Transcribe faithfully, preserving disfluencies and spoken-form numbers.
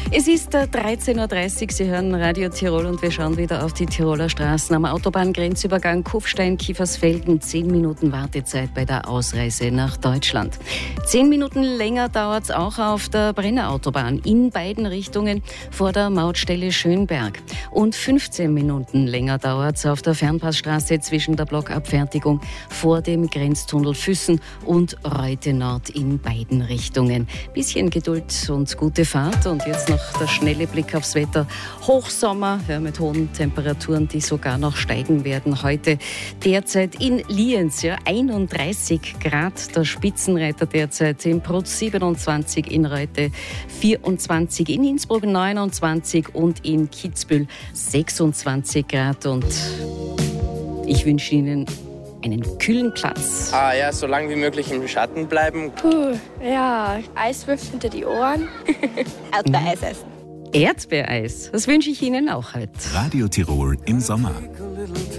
Es ist dreizehn Uhr dreißig, Sie hören Radio Tirol und wir schauen wieder auf die Tiroler Straßen. Am Autobahngrenzübergang Kufstein-Kiefersfelden, zehn Minuten Wartezeit bei der Ausreise nach Deutschland. Zehn Minuten länger dauert es auch auf der Brenner-Autobahn in beiden Richtungen vor der Mautstelle Schönberg. Und fünfzehn Minuten länger dauert es auf der Fernpassstraße zwischen der Blockabfertigung vor dem Grenztunnel Füssen und Reute Nord in beiden Richtungen. Bisschen Geduld und gute Fahrt. Und jetzt noch der schnelle Blick aufs Wetter. Hochsommer, ja, mit hohen Temperaturen, die sogar noch steigen werden. Heute derzeit in Lienz, ja, einunddreißig Grad. Der Spitzenreiter derzeit in Prutz siebenundzwanzig, in Reute vierundzwanzig, in Innsbruck neunundzwanzig und in Kitzbühel sechsundzwanzig Grad. Und ich wünsche Ihnen einen kühlen Platz. Ah ja, so lange wie möglich im Schatten bleiben. Puh, ja, Eiswürfel hinter die Ohren. Erdbeereis essen. Erdbeereis, das wünsche ich Ihnen auch heute. Radio Tirol im Sommer.